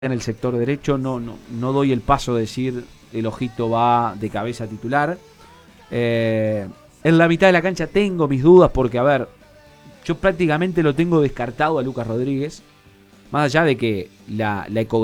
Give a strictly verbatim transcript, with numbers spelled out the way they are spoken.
en el sector derecho, no, no, no doy el paso de decir el ojito va de cabeza titular. Eh, en la mitad de la cancha tengo mis dudas porque, a ver, yo prácticamente lo tengo descartado a Lucas Rodríguez. Más allá de que la, la ecografía